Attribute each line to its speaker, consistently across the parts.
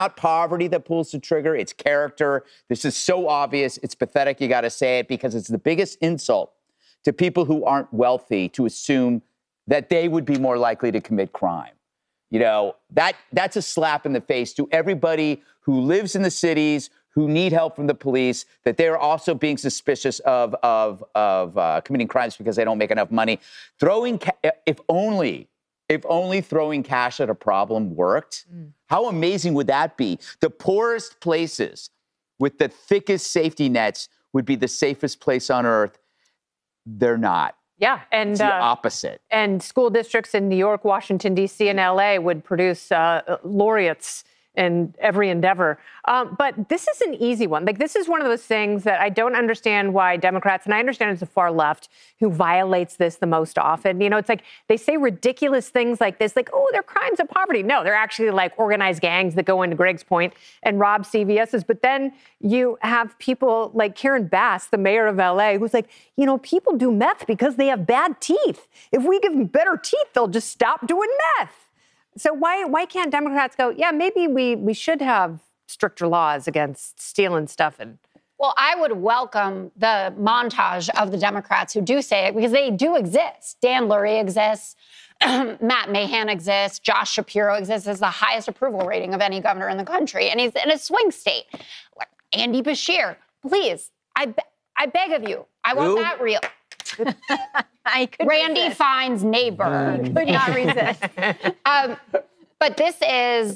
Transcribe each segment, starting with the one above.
Speaker 1: not poverty that pulls the trigger. It's character. This is so obvious. It's pathetic. You got to say it because it's the biggest insult to people who aren't wealthy to assume that they would be more likely to commit crime. You know, that's a slap in the face to everybody who lives in the cities, who need help from the police, that they're also being suspicious of committing crimes because they don't make enough money. If only throwing cash at a problem worked, how amazing would that be? The poorest places with the thickest safety nets would be the safest place on earth. They're not.
Speaker 2: Yeah, and
Speaker 1: it's the opposite.
Speaker 2: And school districts in New York, Washington, D.C., and L.A. would produce laureates in every endeavor. But this is an easy one. Like, this is one of those things that I don't understand why Democrats, and I understand it's the far left who violates this the most often. You know, it's like they say ridiculous things like this, like, oh, they're crimes of poverty. No, they're actually like organized gangs that go into Greg's point and rob CVS's. But then you have people like Karen Bass, the mayor of LA, who's like, you know, people do meth because they have bad teeth. If we give them better teeth, they'll just stop doing meth. So why can't Democrats go, yeah, maybe we should have stricter laws against stealing stuff?
Speaker 3: Well, I would welcome the montage of the Democrats who do say it, because they do exist. Dan Lurie exists. Matt Mahan exists. Josh Shapiro exists. Has the highest approval rating of any governor in the country. And he's in a swing state. Andy Beshear, please, I beg of you. I want that real. Randy
Speaker 2: resist.
Speaker 3: Fine's neighbor.
Speaker 2: Could not resist.
Speaker 3: But this is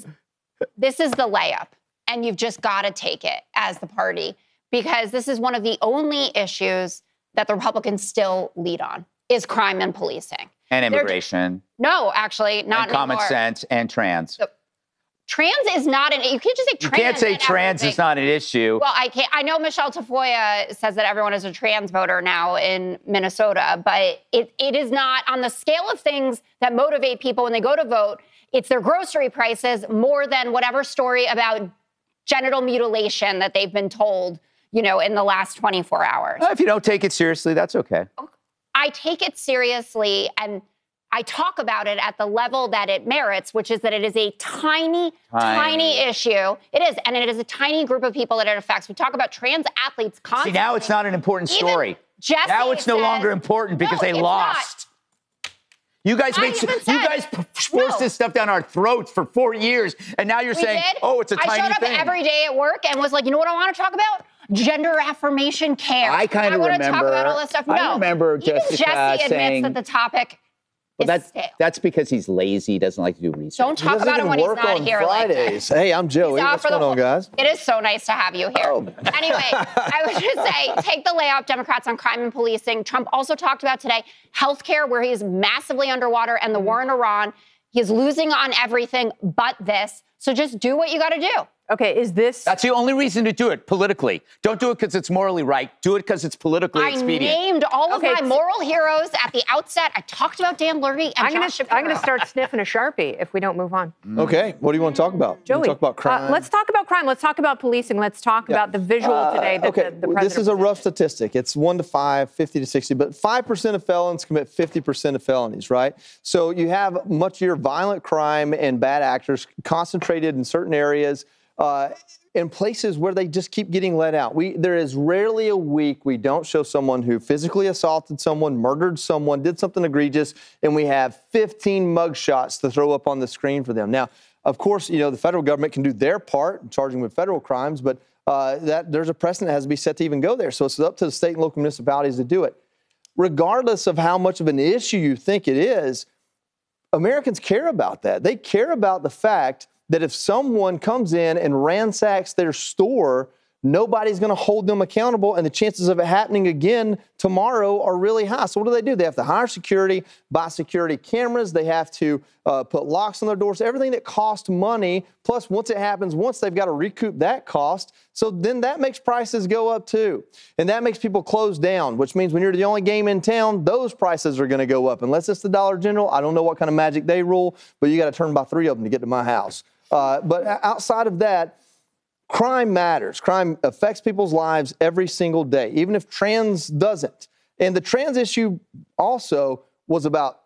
Speaker 3: the layup, and you've just got to take it as the party, because this is one of the only issues that the Republicans still lead on, is crime and policing.
Speaker 1: And immigration.
Speaker 3: No, actually, not
Speaker 1: and common
Speaker 3: anymore.
Speaker 1: sense and trans.
Speaker 3: Trans is not you can't just say trans.
Speaker 1: You can't say trans is not an issue.
Speaker 3: Well, I know Michelle Tafoya says that everyone is a trans voter now in Minnesota, but it is not on the scale of things that motivate people when they go to vote. It's their grocery prices more than whatever story about genital mutilation that they've been told, you know, in the last 24 hours.
Speaker 1: If you don't take it seriously, that's okay.
Speaker 3: I take it seriously, and I talk about it at the level that it merits, which is that it is a tiny issue. It is, and it is a tiny group of people that it affects. We talk about trans athletes constantly.
Speaker 1: See, now it's not an important story.
Speaker 3: Jesse
Speaker 1: now it's no longer important because they lost. You guys forced this stuff down our throats for 4 years, and now you're saying, oh, it's a tiny thing.
Speaker 3: I showed up every day at work and was like, you know what I want to talk about? Gender affirmation care.
Speaker 1: I kind of remember.
Speaker 3: I want to talk about all this stuff.
Speaker 1: I remember Jessica
Speaker 3: Jesse admits
Speaker 1: saying
Speaker 3: that the topic is stale.
Speaker 1: That's because he's lazy, he doesn't like to do research.
Speaker 3: Don't talk about it when he's not here.
Speaker 4: Fridays. Hey, I'm Joey. What's going on, guys?
Speaker 3: It is so nice to have you here. Anyway, I would just say, take the layup, Democrats, on crime and policing. Trump also talked about today healthcare, where he's massively underwater, and the war in Iran. He's losing on everything but this. So just do what you got to do.
Speaker 2: Okay, is this...
Speaker 1: That's the only reason to do it, politically. Don't do it because it's morally right. Do it because it's politically expedient.
Speaker 3: I named all of my moral heroes at the outset. I talked about Dan Lurie and Josh Shapiro.
Speaker 2: I'm going to start sniffing a Sharpie if we don't move on.
Speaker 4: Okay, what do you want to talk about?
Speaker 2: Joey,
Speaker 4: talk about crime?
Speaker 2: let's talk about crime. Let's talk about policing. Let's talk about the visual today that the president...
Speaker 4: This is a rough statistic. It's 1 to 5, 50 to 60, but 5% of felons commit 50% of felonies, right? So you have much of your violent crime and bad actors concentrated in certain areas, in places where they just keep getting let out. There is rarely a week we don't show someone who physically assaulted someone, murdered someone, did something egregious, and we have 15 mugshots to throw up on the screen for them. Now, of course, you know, the federal government can do their part, charging with federal crimes, but there's a precedent that has to be set to even go there. So it's up to the state and local municipalities to do it. Regardless of how much of an issue you think it is, Americans care about that. They care about the fact that if someone comes in and ransacks their store, nobody's going to hold them accountable, and the chances of it happening again tomorrow are really high. So what do? They have to hire security, buy security cameras. They have to put locks on their doors, everything that costs money. Plus, once it happens, they've got to recoup that cost. So then that makes prices go up too. And that makes people close down, which means when you're the only game in town, those prices are going to go up. Unless it's the Dollar General, I don't know what kind of magic they rule, but you got to turn by 3 of them to get to my house. But outside of that, crime matters. Crime affects people's lives every single day, even if trans doesn't. And the trans issue also was about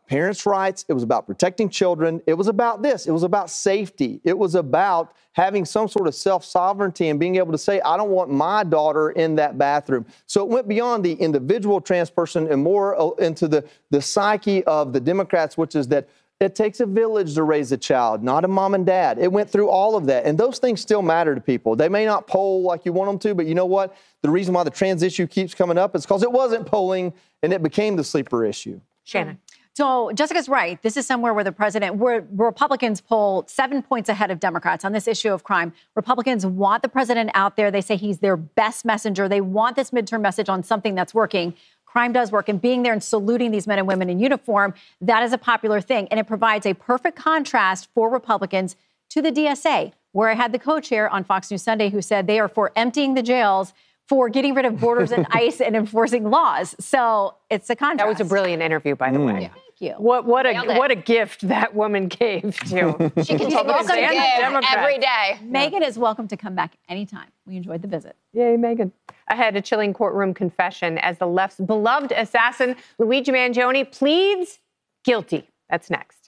Speaker 4: parents' rights. It was about protecting children. It was about this. It was about safety. It was about having some sort of self-sovereignty and being able to say, I don't want my daughter in that bathroom. So it went beyond the individual trans person and more into the psyche of the Democrats, which is that it takes a village to raise a child, not a mom and dad. It went through all of that. And those things still matter to people. They may not poll like you want them to, but you know what? The reason why the trans issue keeps coming up is because it wasn't polling and it became the sleeper issue.
Speaker 2: Shannon.
Speaker 5: So Jessica's right. This is somewhere where where Republicans poll 7 points ahead of Democrats on this issue of crime. Republicans want the president out there. They say he's their best messenger. They want this midterm message on something that's working. Crime does work, and being there and saluting these men and women in uniform, that is a popular thing. And it provides a perfect contrast for Republicans to the DSA, where I had the co-chair on Fox News Sunday who said they are for emptying the jails, for getting rid of borders and ICE and enforcing laws. So it's a contrast.
Speaker 2: That was a brilliant interview, by the way.
Speaker 5: Thank you.
Speaker 2: What a gift that woman gave to.
Speaker 3: She can take welcome
Speaker 2: and
Speaker 3: give
Speaker 2: Democrats.
Speaker 3: every day.
Speaker 5: Megan is welcome to come back anytime. We enjoyed the visit.
Speaker 2: Yay, Megan. Ahead, a chilling courtroom confession as the left's beloved assassin, Luigi Mangione, pleads guilty. That's next.